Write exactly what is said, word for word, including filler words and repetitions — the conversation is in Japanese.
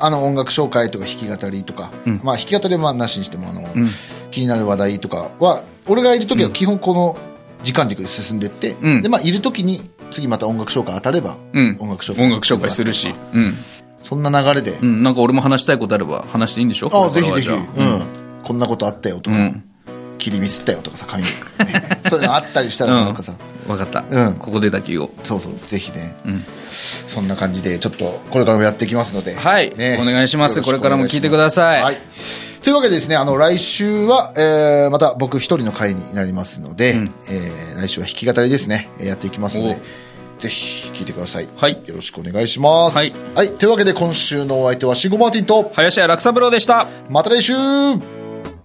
あの音楽紹介とか弾き語りとか、うん、まあ弾き語りはなしにしてもあの、うん、気になる話題とかは俺がいる時は基本この時間軸で進んでって、うん、でまあいる時に次また音楽紹介当たれば、 うん、 音楽紹介音楽紹介するし、うん、 そんな流れで、 うん、なんか俺も話したいことあれば話していいんでしょ。 ああぜひぜひ、うん、こんなことあったよとか、うん、切りミスったよとかさ髪、ね、そういうのあったりしたらなんかさ、 うん、分かった、うん、ここでだけをそうそうぜひね、うん、そんな感じでちょっとこれからもやっていきますので、 はい、ね、お願いします。これからも聞いてください。 はい、というわけでですね、あの来週は、えー、また僕一人の回になりますので、うん、えー、来週は弾き語りですね、やっていきますのでぜひ聞いてください。はい、よろしくお願いします。はい、はい、というわけで今週のお相手はシンゴマーティンと林家楽三郎でした。 また来週。